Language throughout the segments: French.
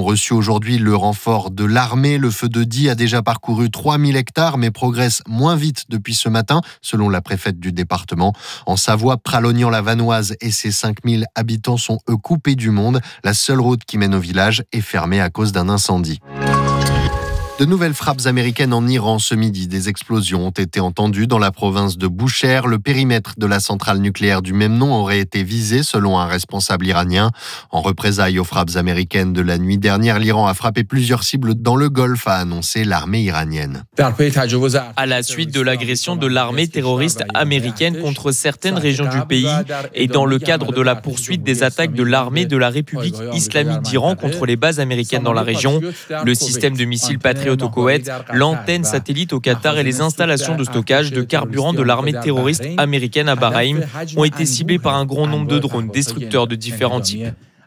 reçu aujourd'hui le renfort de l'armée. Le feu de Die a déjà parcouru 3000 hectares, mais progresse moins vite depuis ce matin, selon la préfète du département. En Savoie, Pralognan-la-Vanoise et ses 5000 habitants sont eux coupés du monde. La seule route qui mène au village est fermée à cause d'un incendie. De nouvelles frappes américaines en Iran ce midi. Des explosions ont été entendues dans la province de Boucher. Le périmètre de la centrale nucléaire du même nom aurait été visé selon un responsable iranien. En représailles aux frappes américaines de la nuit dernière, l'Iran a frappé plusieurs cibles dans le Golfe, a annoncé l'armée iranienne. À la suite de l'agression de l'armée terroriste américaine contre certaines régions du pays et dans le cadre de la poursuite des attaques de l'armée de la République islamique d'Iran contre les bases américaines dans la région, le système de missiles Patriot au Koweït, l'antenne satellite au Qatar et les installations de stockage de carburant de l'armée terroriste américaine à Bahreïn ont été ciblés par un grand nombre de drones destructeurs de différents types.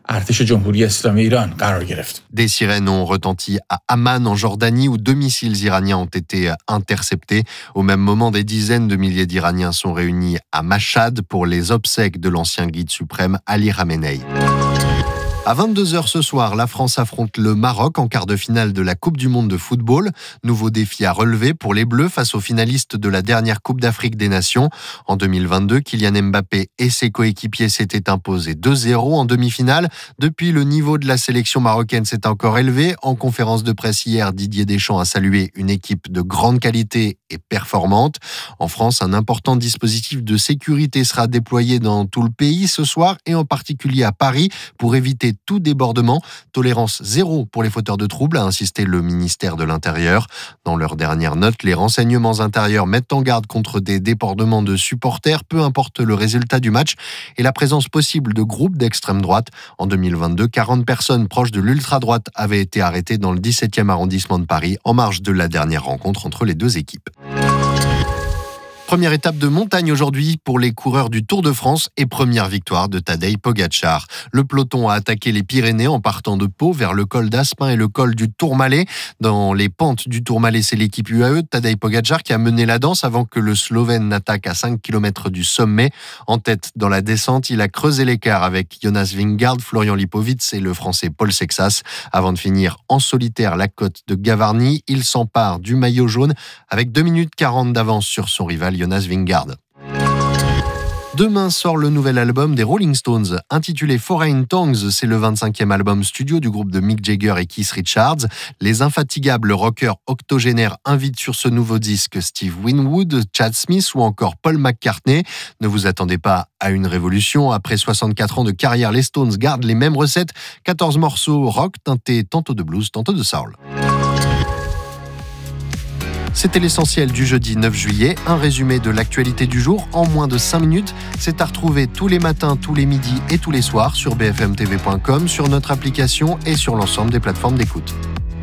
Des sirènes ont retenti à Amman en Jordanie où 2 missiles iraniens ont été interceptés. Au même moment, des dizaines de milliers d'Iraniens sont réunis à Mashhad pour les obsèques de l'ancien guide suprême Ali Khamenei. À 22h ce soir, la France affronte le Maroc en quart de finale de la Coupe du Monde de football. Nouveau défi à relever pour les Bleus face aux finalistes de la dernière Coupe d'Afrique des Nations. En 2022, Kylian Mbappé et ses coéquipiers s'étaient imposés 2-0 en demi-finale. Depuis, le niveau de la sélection marocaine s'est encore élevé. En conférence de presse hier, Didier Deschamps a salué une équipe de grande qualité et performante. En France, un important dispositif de sécurité sera déployé dans tout le pays ce soir et en particulier à Paris pour éviter tout débordement. Tolérance zéro pour les fauteurs de troubles, a insisté le ministère de l'Intérieur. Dans leur dernière note, les renseignements intérieurs mettent en garde contre des débordements de supporters, peu importe le résultat du match, et la présence possible de groupes d'extrême droite. En 2022, 40 personnes proches de l'ultra-droite avaient été arrêtées dans le 17e arrondissement de Paris, en marge de la dernière rencontre entre les deux équipes. Première étape de montagne aujourd'hui pour les coureurs du Tour de France et première victoire de Tadej Pogačar. Le peloton a attaqué les Pyrénées en partant de Pau vers le col d'Aspin et le col du Tourmalet. Dans les pentes du Tourmalet, c'est l'équipe UAE de Tadej Pogačar qui a mené la danse avant que le Slovène n'attaque à 5 km du sommet. En tête dans la descente, il a creusé l'écart avec Jonas Vingegaard, Florian Lipowitz et le Français Paul Sexas. Avant de finir en solitaire la côte de Gavarnie, il s'empare du maillot jaune avec 2 minutes 40 d'avance sur son rival Jonas Vingegaard. Demain sort le nouvel album des Rolling Stones, intitulé Foreign Tongues. C'est le 25e album studio du groupe de Mick Jagger et Keith Richards. Les infatigables rockers octogénaires invitent sur ce nouveau disque Steve Winwood, Chad Smith ou encore Paul McCartney. Ne vous attendez pas à une révolution. Après 64 ans de carrière, les Stones gardent les mêmes recettes. 14 morceaux rock teintés tantôt de blues, tantôt de soul. C'était l'essentiel du jeudi 9 juillet, un résumé de l'actualité du jour en moins de 5 minutes. C'est à retrouver tous les matins, tous les midis et tous les soirs sur bfmtv.com, sur notre application et sur l'ensemble des plateformes d'écoute.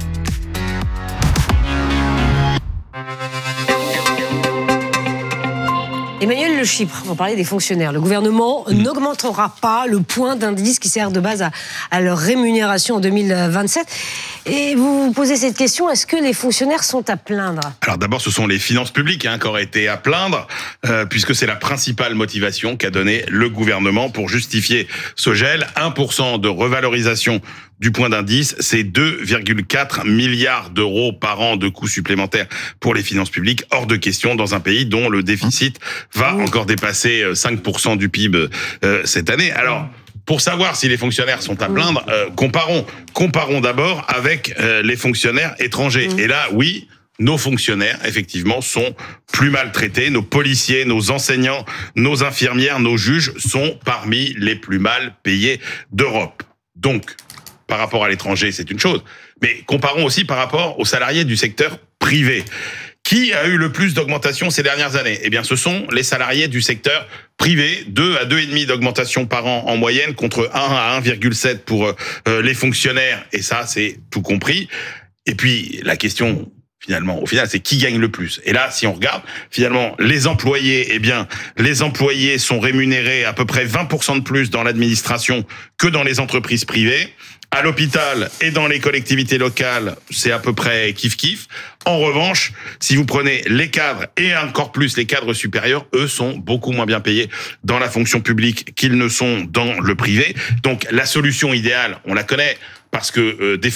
Emmanuel Le Chypre, on parlait des fonctionnaires. Le gouvernement n'augmentera pas le point d'indice qui sert de base à leur rémunération en 2027. Et vous vous posez cette question, est-ce que les fonctionnaires sont à plaindre ? Alors d'abord, ce sont les finances publiques qui auraient été à plaindre, puisque c'est la principale motivation qu'a donnée le gouvernement pour justifier ce gel. 1% de revalorisation du point d'indice, c'est 2,4 milliards d'euros par an de coûts supplémentaires pour les finances publiques. Hors de question dans un pays dont le déficit va encore dépasser 5% du PIB cette année. Alors, pour savoir si les fonctionnaires sont à plaindre, comparons d'abord avec les fonctionnaires étrangers. Et là, oui, nos fonctionnaires, effectivement, sont plus mal traités. Nos policiers, nos enseignants, nos infirmières, nos juges sont parmi les plus mal payés d'Europe. Donc, par rapport à l'étranger, c'est une chose. Mais comparons aussi par rapport aux salariés du secteur privé. Qui a eu le plus d'augmentation ces dernières années ? Eh bien, ce sont les salariés du secteur privé, 2 à 2,5 d'augmentation par an en moyenne, contre 1 à 1,7 pour les fonctionnaires. Et ça, c'est tout compris. Et puis, la question, au final, c'est qui gagne le plus. Et là, si on regarde, finalement, les employés sont rémunérés à peu près 20% de plus dans l'administration que dans les entreprises privées. À l'hôpital et dans les collectivités locales, c'est à peu près kiff-kiff. En revanche, si vous prenez les cadres et encore plus les cadres supérieurs, eux sont beaucoup moins bien payés dans la fonction publique qu'ils ne sont dans le privé. Donc la solution idéale, on la connaît, parce que des